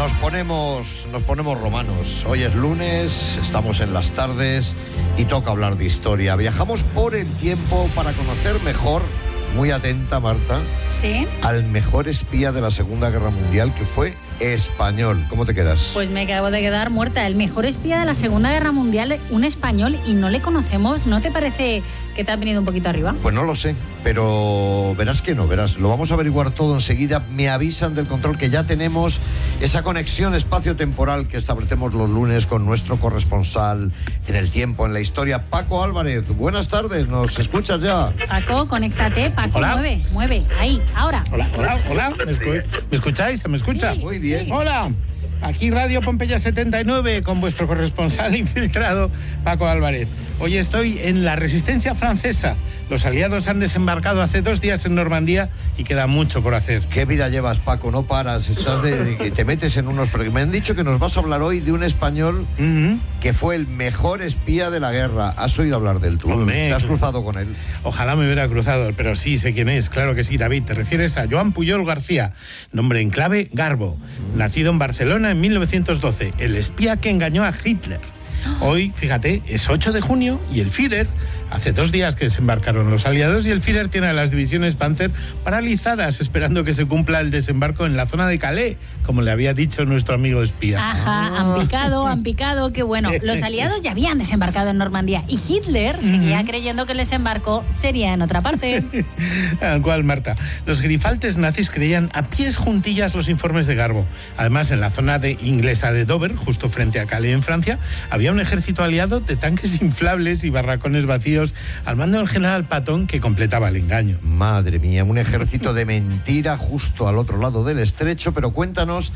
Nos ponemos romanos. Hoy es lunes, estamos en las tardes y toca hablar de historia. Viajamos por el tiempo para conocer mejor, muy atenta Marta, ¿sí?, al mejor espía de la Segunda Guerra Mundial, que fue español. ¿Cómo te quedas? Pues me acabo de quedar muerta. El mejor espía de la Segunda Guerra Mundial, un español, y no le conocemos. ¿No te parece que te ha venido un poquito arriba? Pues no lo sé, pero verás que no, verás. Lo vamos a averiguar todo enseguida. Me avisan del control que ya tenemos esa conexión espacio-temporal que establecemos los lunes con nuestro corresponsal en el tiempo, en la historia, Paco Álvarez. Buenas tardes, ¿nos escuchas ya? Paco, conéctate. Paco, Hola. mueve. Ahí, ahora. Hola. ¿Me escucháis? ¿Se me escucha? Sí. Muy bien. Hola. Aquí Radio Pompeya 79 con vuestro corresponsal infiltrado, Paco Álvarez. Hoy estoy en la Resistencia francesa. Los aliados han desembarcado hace 2 días en Normandía y queda mucho por hacer. ¿Qué vida llevas, Paco? No paras, te metes en unos... Me han dicho que nos vas a hablar hoy de un español que fue el mejor espía de la guerra. ¿Has oído hablar de él tú? Hombre, ¿Te has cruzado con él? Ojalá me hubiera cruzado, pero sí, sé quién es. Claro que sí, David. Te refieres a Joan Pujol García, nombre en clave Garbo, nacido en Barcelona en 1912, el espía que engañó a Hitler. Hoy, fíjate, es 8 de junio y el Führer, hace 2 días que desembarcaron los aliados, y el Führer tiene a las divisiones Panzer paralizadas esperando que se cumpla el desembarco en la zona de Calais, como le había dicho nuestro amigo espía. Ajá, han picado, qué bueno. Los aliados ya habían desembarcado en Normandía y Hitler seguía creyendo que el desembarco sería en otra parte. Tal cual, Marta. Los grifaltes nazis creían a pies juntillas los informes de Garbo. Además, en la zona inglesa de Dover, justo frente a Calais en Francia, había un ejército aliado de tanques inflables y barracones vacíos al mando del general Patton, que completaba el engaño. Madre mía, un ejército de mentira justo al otro lado del estrecho. Pero cuéntanos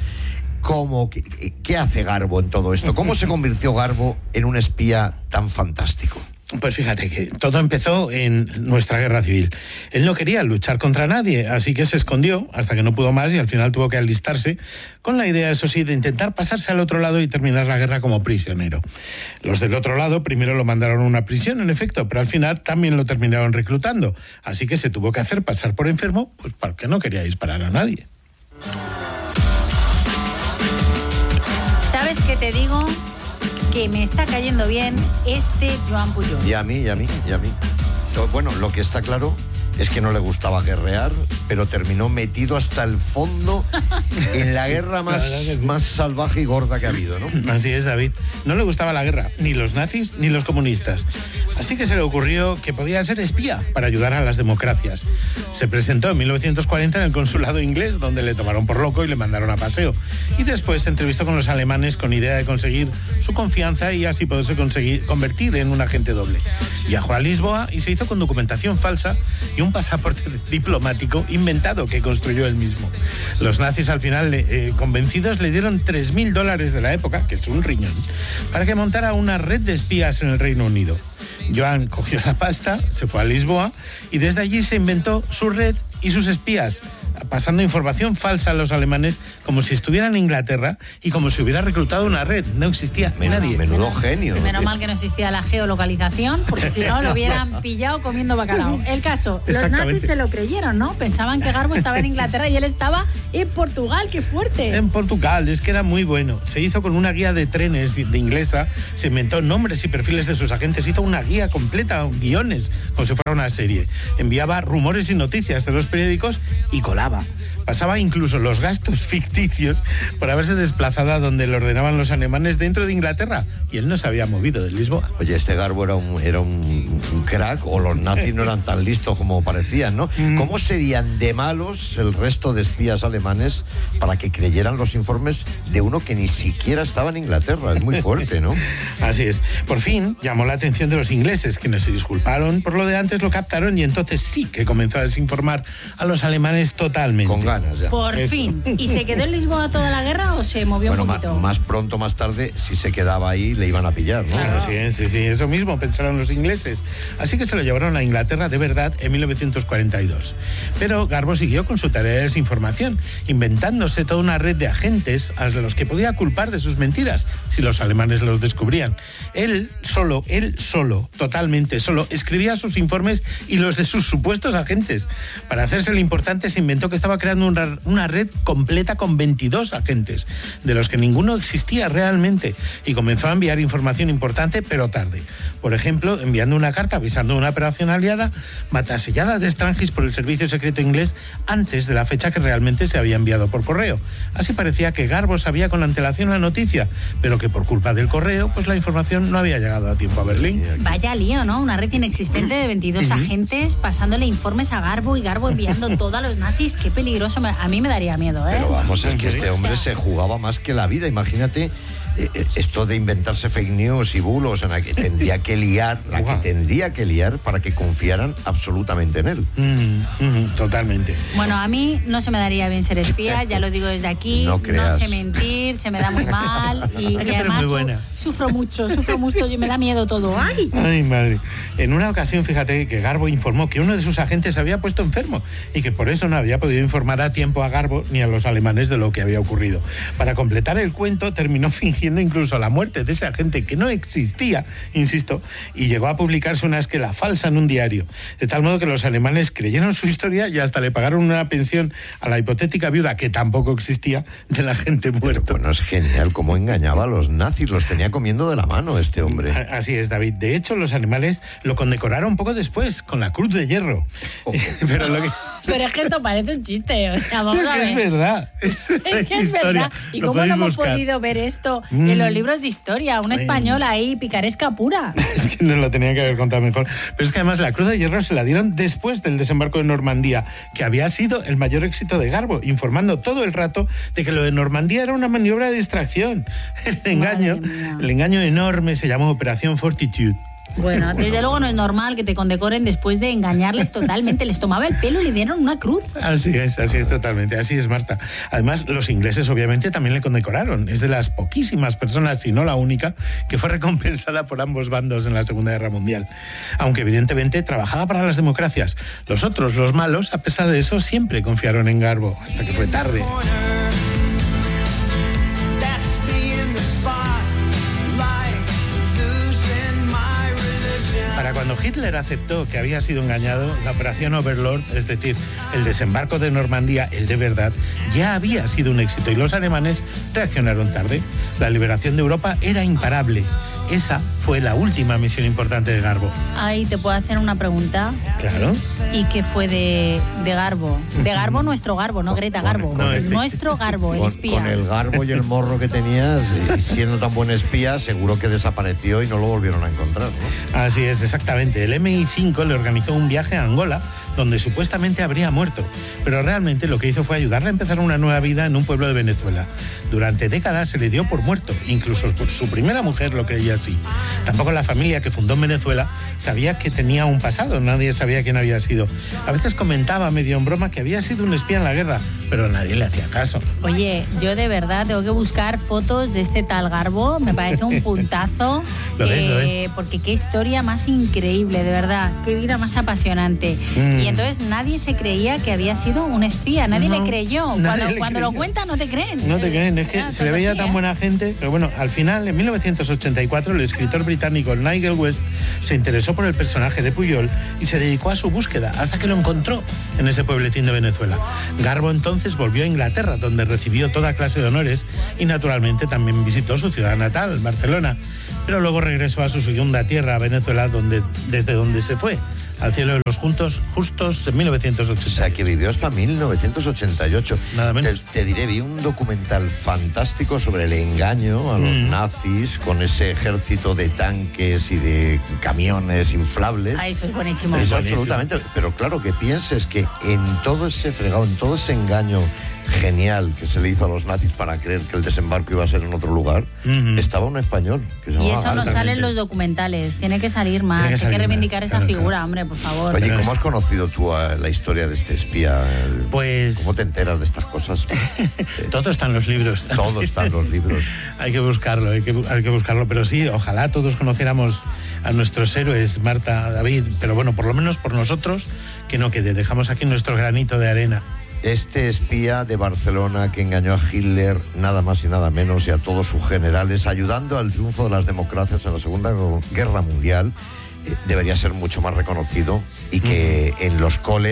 qué hace Garbo en todo esto. ¿Cómo se convirtió Garbo en un espía tan fantástico? Pues fíjate que todo empezó en nuestra guerra civil. Él no quería luchar contra nadie, así que se escondió hasta que no pudo más y al final tuvo que alistarse, con la idea, eso sí, de intentar pasarse al otro lado y terminar la guerra como prisionero. Los del otro lado primero lo mandaron a una prisión, en efecto, pero al final también lo terminaron reclutando, así que se tuvo que hacer pasar por enfermo, pues porque no quería disparar a nadie. ¿Sabes qué te digo? Que me está cayendo bien este Joan Pujol. Y a mí. Bueno, lo que está claro es que no le gustaba guerrear, pero terminó metido hasta el fondo en la guerra más salvaje y gorda que ha habido, ¿no? Así es, David. No le gustaba la guerra, ni los nazis ni los comunistas. Así que se le ocurrió que podía ser espía para ayudar a las democracias. Se presentó en 1940 en el consulado inglés, donde le tomaron por loco y le mandaron a paseo. Y después se entrevistó con los alemanes con idea de conseguir su confianza y así poderse convertir en un agente doble. Viajó a Lisboa y se hizo con documentación falsa y un pasaporte diplomático inventado que construyó él mismo. Los nazis al final, convencidos, le dieron $3.000 de la época, que es un riñón, para que montara una red de espías en el Reino Unido. Joan cogió la pasta, se fue a Lisboa y desde allí se inventó su red y sus espías, pasando información falsa a los alemanes como si estuvieran en Inglaterra y como si hubiera reclutado una red. No existía nadie. Menudo genio. Menos mal que no existía la geolocalización, porque si no lo hubieran pillado comiendo bacalao. El caso, los nazis se lo creyeron, ¿no? Pensaban que Garbo estaba en Inglaterra y él estaba en Portugal. ¡Qué fuerte! En Portugal, es que era muy bueno. Se hizo con una guía de trenes de inglesa, se inventó nombres y perfiles de sus agentes, hizo una guía completa, guiones, como si fuera una serie. Enviaba rumores y noticias de los periódicos y colaba. Pasaba incluso los gastos ficticios por haberse desplazado a donde le ordenaban los alemanes dentro de Inglaterra, y él no se había movido de Lisboa. Oye, este Garbo era un crack, o los nazis no eran tan listos como parecían, ¿no? ¿Cómo serían de malos el resto de espías alemanes para que creyeran los informes de uno que ni siquiera estaba en Inglaterra? Es muy fuerte, ¿no? Así es. Por fin llamó la atención de los ingleses, quienes se disculparon por lo de antes, lo captaron y entonces sí que comenzó a desinformar a los alemanes totalmente. Con ganas ya. Por fin. ¿Y se quedó en Lisboa toda la guerra o se movió un poquito? Más pronto, más tarde, si se quedaba ahí, le iban a pillar, ¿no? Claro. Sí, eso mismo pensaron los ingleses. Así que se lo llevaron a Inglaterra de verdad en 1942. Pero Garbo siguió con su tarea de desinformación, inventándose toda una red de agentes a los que podía culpar de sus mentiras si los alemanes los descubrían. Él solo, totalmente solo, escribía sus informes y los de sus supuestos agentes. Para hacerse el importante, se inventó que estaba creando creando una red completa con 22 agentes, de los que ninguno existía realmente, y comenzó a enviar información importante, pero tarde. Por ejemplo, enviando una carta avisando de una operación aliada matasellada de Strangis por el servicio secreto inglés antes de la fecha que realmente se había enviado por correo. Así parecía que Garbo sabía con antelación la noticia, pero que por culpa del correo, pues la información no había llegado a tiempo a Berlín. Vaya lío, ¿no? Una red inexistente de 22 agentes pasándole informes a Garbo y Garbo enviando todo a los nazis. Qué peligroso. A mí me daría miedo, ¿eh? Pero vamos, es que este hombre se jugaba más que la vida. Imagínate esto de inventarse fake news y bulos en la que tendría que liar, para que confiaran absolutamente en él. Totalmente. Bueno, a mí no se me daría bien ser espía, ya lo digo desde aquí. No sé mentir, se me da muy mal y además sufro mucho, y me da miedo todo. ¡Ay, madre! En una ocasión, fíjate que Garbo informó que uno de sus agentes se había puesto enfermo y que por eso no había podido informar a tiempo a Garbo ni a los alemanes de lo que había ocurrido. Para completar el cuento, terminó fingiendo incluso la muerte de ese agente que no existía, insisto, y llegó a publicarse una esquela falsa en un diario, de tal modo que los alemanes creyeron su historia y hasta le pagaron una pensión a la hipotética viuda, que tampoco existía, del agente muerto. Pero bueno, es genial cómo engañaba a los nazis, los tenía comiendo de la mano este hombre. Así es, David. De hecho, los animales lo condecoraron poco después, con la Cruz de Hierro. Pero es que esto parece un chiste, o sea, vamos a ver. Es verdad. Es que es verdad. ¿Y cómo no hemos podido ver esto en los libros de historia? Una española ahí, picaresca pura. Es que nos lo tenían que haber contado mejor. Pero es que además la Cruz de Hierro se la dieron después del desembarco de Normandía, que había sido el mayor éxito de Garbo, informando todo el rato de que lo de Normandía era una maniobra de distracción. El engaño enorme se llamó Operación Fortitude. Bueno, desde luego no es normal que te condecoren después de engañarles totalmente. Les tomaba el pelo y le dieron una cruz. Así es totalmente, así es, Marta. Además, los ingleses obviamente también le condecoraron. Es de las poquísimas personas, si no la única, que fue recompensada por ambos bandos en la Segunda Guerra Mundial. Aunque evidentemente trabajaba para las democracias. Los otros, los malos, a pesar de eso, siempre confiaron en Garbo, hasta que fue tarde. Para cuando Hitler aceptó que había sido engañado, la operación Overlord, es decir, el desembarco de Normandía, el de verdad, ya había sido un éxito y los alemanes reaccionaron tarde. La liberación de Europa era imparable. Esa fue la última misión importante de Garbo. Ahí te puedo hacer una pregunta. Claro. ¿Y qué fue de Garbo? De Garbo, nuestro Garbo, no Greta Garbo. Nuestro Garbo, el espía. Con el garbo y el morro que tenías, y siendo tan buen espía, seguro que desapareció y no lo volvieron a encontrar, ¿no? Así es, exactamente. El MI5 le organizó un viaje a Angola, donde supuestamente habría muerto, pero realmente lo que hizo fue ayudarle a empezar una nueva vida en un pueblo de Venezuela. Durante décadas se le dio por muerto, incluso su primera mujer lo creía así. Tampoco la familia que fundó en Venezuela sabía que tenía un pasado, nadie sabía quién había sido. A veces comentaba medio en broma que había sido un espía en la guerra, pero nadie le hacía caso. Oye, yo de verdad tengo que buscar fotos de este tal Garbo, me parece un puntazo. Lo es. Porque qué historia más increíble, de verdad, qué vida más apasionante. Y entonces nadie se creía que había sido un espía, nadie le creyó. Cuando lo cuenta no te creen. No te creen, es que se le veía tan buena gente. Pero bueno, al final, en 1984, el escritor británico Nigel West se interesó por el personaje de Pujol y se dedicó a su búsqueda hasta que lo encontró en ese pueblecín de Venezuela. Garbo entonces volvió a Inglaterra, donde recibió toda clase de honores y naturalmente también visitó su ciudad natal, Barcelona. Pero luego regresó a su segunda tierra, a Venezuela, desde donde se fue al cielo de los justos en 1980. O sea, que vivió hasta 1988. Nada menos. Te diré, vi un documental fantástico sobre el engaño a los nazis con ese ejército de tanques y de camiones inflables. Eso es buenísimo. Eso, absolutamente. Pero claro, que pienses que en todo ese fregado, en todo ese engaño genial que se le hizo a los nazis para creer que el desembarco iba a ser en otro lugar, estaba un español que se y eso no sale en los documentales, tiene que salir más, hay que reivindicar esa figura, hombre, por favor. Oye, ¿cómo has conocido tú la historia de este espía? Pues... ¿Cómo te enteras de estas cosas? Todo está en los libros. Todo está en los libros. Hay que buscarlo, pero sí, ojalá todos conociéramos a nuestros héroes, Marta, David, pero bueno, por lo menos por nosotros, que no quede, dejamos aquí nuestro granito de arena. Este espía de Barcelona que engañó a Hitler, nada más y nada menos, y a todos sus generales, ayudando al triunfo de las democracias en la Segunda Guerra Mundial, debería ser mucho más reconocido y que en los coles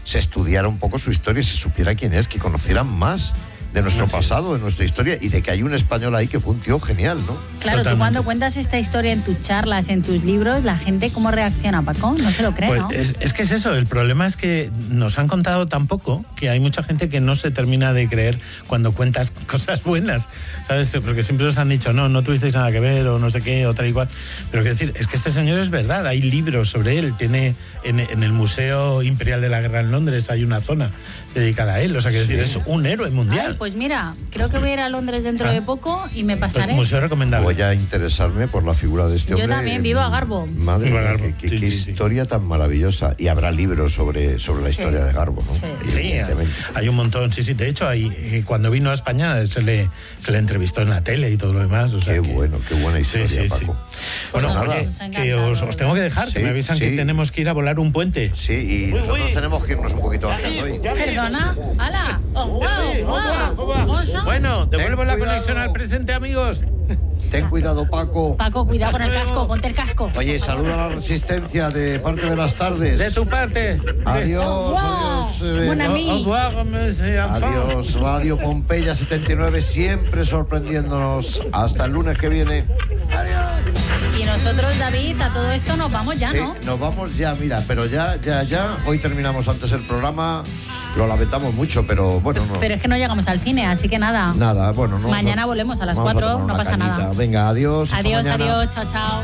se estudiara un poco su historia y se supiera quién es, que conocieran más de nuestro pasado, de nuestra historia, y de que hay un español ahí que fue un tío genial, ¿no? Claro, Totalmente. Tú cuando cuentas esta historia en tus charlas, en tus libros, la gente ¿cómo reacciona, Paco? No se lo cree, pues ¿no? Es que es eso, el problema es que nos han contado tan poco que hay mucha gente que no se termina de creer cuando cuentas cosas buenas, ¿sabes? Porque siempre nos han dicho, no tuvisteis nada que ver o no sé qué, o tal y cual. Pero quiero decir, es que este señor es verdad, hay libros sobre él, tiene en el Museo Imperial de la Guerra en Londres hay una zona dedicada a él, o sea, quiero decir, es un héroe mundial. Ay, pues mira, creo que voy a ir a Londres dentro de poco y me pasaré. Museo recomendable. Voy a interesarme por la figura de este hombre. Yo también, viva Garbo. Madre mía, qué historia tan maravillosa. Y habrá libros sobre la historia de Garbo, ¿no? Sí, hay un montón, sí. De hecho, cuando vino a España se le entrevistó en la tele y todo lo demás. O sea, qué buena historia, Paco. Bueno, nada, que os tengo que dejar, que me avisan que tenemos que ir a volar un puente. Sí, y nosotros tenemos que irnos un poquito antes hoy. Perdona, ¡hala! Bueno, devuelvo la conexión al presente, amigos. Ten cuidado, Paco. Paco, cuidado con el casco, ponte el casco. Oye, saluda a la Resistencia de parte de las tardes. De tu parte. Adiós. Adiós, Radio Pompeya 79, siempre sorprendiéndonos. Hasta el lunes que viene. Adiós. Y nosotros, David, a todo esto nos vamos ya, ¿no? Nos vamos ya, mira, pero ya. Hoy terminamos antes el programa. Lo lamentamos mucho, pero bueno. No. Pero es que no llegamos al cine, así que nada. Nada, bueno. Mañana volvemos a las 4, no pasa nada. Venga, adiós. Adiós, chao, chao.